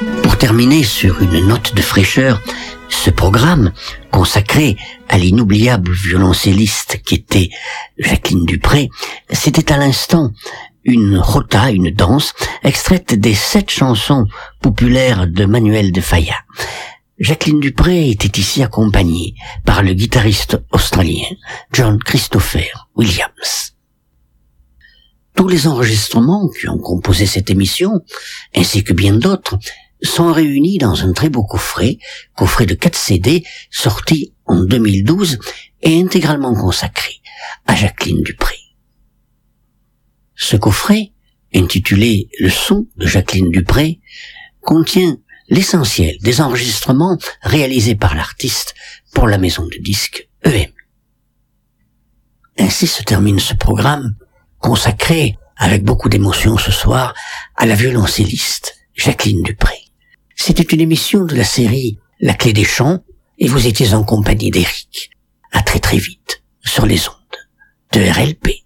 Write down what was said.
Pour terminer sur une note de fraîcheur, ce programme, consacré à l'inoubliable violoncelliste qui était Jacqueline Dupré, c'était à l'instant une rota, une danse, extraite des 7 chansons populaires de Manuel de Falla. Jacqueline Dupré était ici accompagnée par le guitariste australien John Christopher Williams. Tous les enregistrements qui ont composé cette émission, ainsi que bien d'autres, sont réunis dans un très beau coffret de 4 CD sorti en 2012 et intégralement consacré à Jacqueline Dupré. Ce coffret, intitulé « Le son de Jacqueline Dupré », contient l'essentiel des enregistrements réalisés par l'artiste pour la maison de disques EM. Ainsi se termine ce programme consacré avec beaucoup d'émotion ce soir à la violoncelliste Jacqueline Dupré. C'était une émission de la série La Clé des Chants et vous étiez en compagnie d'Éric. À très très vite sur les ondes de RLP.